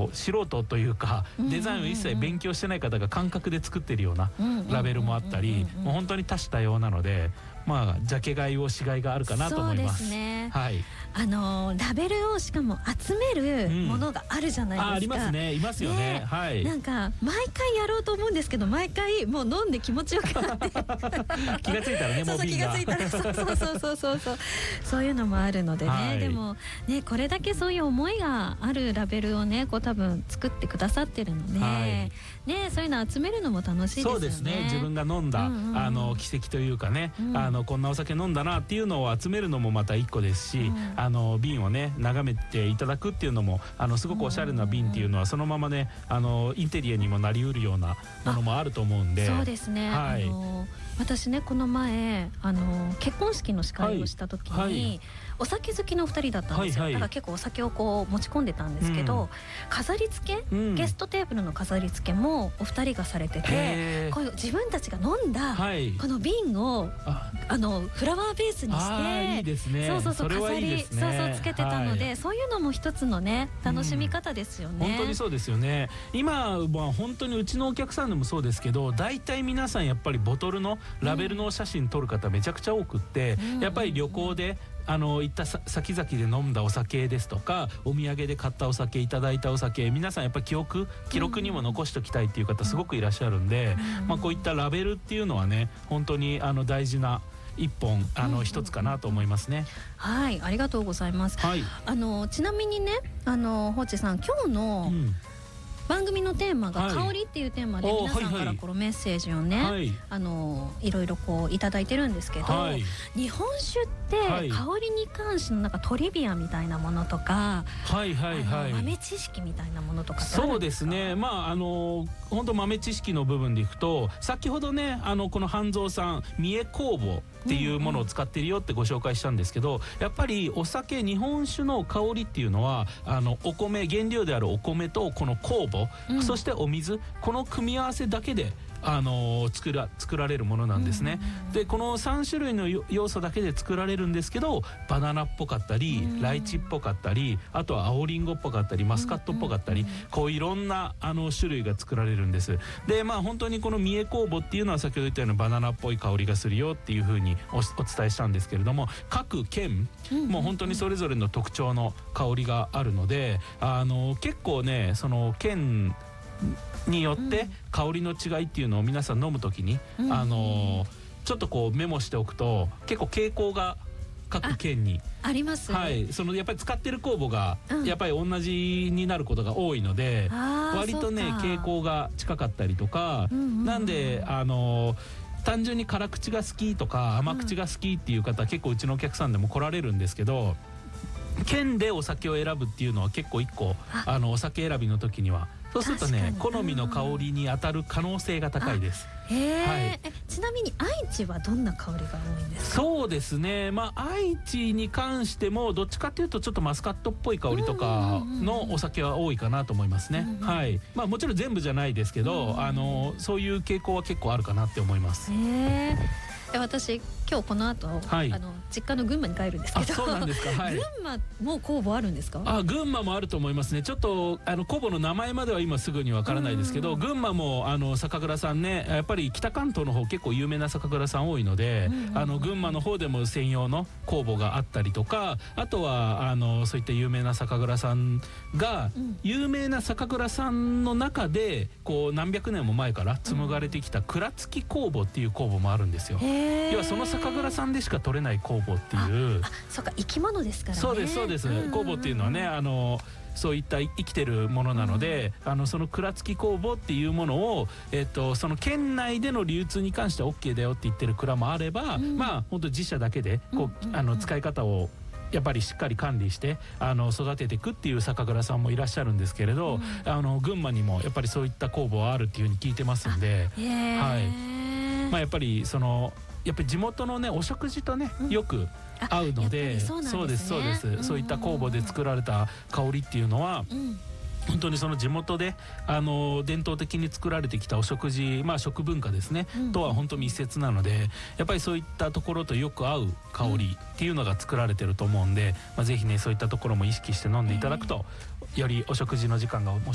素人というかデザインを一切勉強してない方が感覚で作ってるようなラベルもあったり、もう本当に多種多様なので、まあジャケ買いをしがいがあるかなと思います。 そうですね。 はい。 ラベルをしかも集めるものがあるじゃないですか。 ありますね、いますよね。はい。 なんか毎回やろうと思うんですけど、毎回もう飲んで気持ちよくなって気がついたらね、もう気がついたらそういうのもあるのでね。でもね、これだけそういう思いがあるラベルをね、こう多分作ってくださってるので、ね、そういうの集めるのも楽しいですよね。 そうですね。自分が飲んだ奇跡というかね、こんなお酒飲んだなっていうのを集めるのもまた一個ですし、瓶をね眺めていただくっていうのもすごくおしゃれな瓶っていうのはそのままねインテリアにもなりうるようなものもあると思うんで。 そうですね。はい、私ねこの前結婚式の司会をした時に、お酒好きの2人だったんですよ。だから結構お酒をこう持ち込んでたんですけど、飾り付け、ゲストテーブルの飾り付けもお二人がされてて、こういう自分たちが飲んだこの瓶をフラワーベースにして、 いいですね。 飾りつけてたので、そういうのも一つのね楽しみ方ですよね。 本当にそうですよね。今は本当にうちのお客さんでもそうですけど、大体皆さんやっぱりボトルのラベルの写真撮る方めちゃくちゃ多くって、やっぱり旅行で行った先々で飲んだお酒ですとか、お土産で買ったお酒、いただいたお酒、皆さんやっぱり記録にも残しておきたいっていう方すごくいらっしゃるんで、こういったラベルっていうのはね本当に大事な一本一つかなと思いますね。 はい、ありがとうございます。ちなみにねホーチさん、今日の番組のテーマが香りっていうテーマで皆さんからこのメッセージをねいろいろこういただいてるんですけど、日本酒って香りに関してのなんかトリビアみたいなものとか豆知識みたいなものとかってあるんですか？ そうですね。本当豆知識の部分でいくと、先ほどねこの半蔵さん三重酵母っていうものを使っているよってご紹介したんですけど、やっぱりお酒日本酒の香りっていうのはお米、原料であるお米とこの酵母、そしてお水、この組み合わせだけで作られるものなんですね。でこの3種類の要素だけで作られるんですけど、バナナっぽかったりライチっぽかったり、あとは青リンゴっぽかったりマスカットっぽかったり、こういろんな種類が作られるんです。で本当にこの三重酵母っていうのは先ほど言ったようなバナナっぽい香りがするよっていうふうにお伝えしたんですけれども、各県もう本当にそれぞれの特徴の香りがあるので、結構ねその県によって香りの違いっていうのを皆さん飲むときにちょっとこうメモしておくと結構傾向が各県にあります。 やっぱり使ってる酵母がやっぱり同じになることが多いので、割とね傾向が近かったりとか、なんで単純に辛口が好きとか甘口が好きっていう方結構うちのお客さんでも来られるんですけど、県でお酒を選ぶっていうのは結構一個お酒選びの時には、そうするとね好みの香りに当たる可能性が高いです。 ちなみに愛知はどんな香りが多いんですか？ そうですね、愛知に関してもどっちかっていうとちょっとマスカットっぽい香りとかのお酒は多いかなと思いますね。もちろん全部じゃないですけどそういう傾向は結構あるかなって思います。 私今日この後実家の群馬に帰るんですけど、 そうなんですか。 群馬も酵母あるんですか？ 群馬もあると思いますね。ちょっと酵母の名前までは今すぐにわからないですけど、群馬も酒蔵さんね、やっぱり北関東の方結構有名な酒蔵さん多いので、群馬の方でも専用の酵母があったりとか、あとはそういった有名な酒蔵さんが、有名な酒蔵さんの中でこう何百年も前から紡がれてきた蔵付き酵母っていう酵母もあるんですよ。要はその酒蔵さんでしか取れない酵母っていう。 そうか、生き物ですからね。 そうですそうです。酵母っていうのはねそういった生きてるものなので、その蔵付き酵母っていうものをその県内での流通に関しては OK だよって言ってる蔵もあれば、本当自社だけでこう使い方をやっぱりしっかり管理して育てていくっていう酒蔵さんもいらっしゃるんですけれど、群馬にもやっぱりそういった酵母はあるっていうふうに聞いてますんで、やっぱり地元のねお食事とねよく合うので、そうですそうです。そういった酵母で作られた香りっていうのは本当にその地元で伝統的に作られてきたお食事、食文化ですね、とは本当密接なので、やっぱりそういったところとよく合う香りっていうのが作られてると思うんで、ぜひねそういったところも意識して飲んでいただくとよりお食事の時間が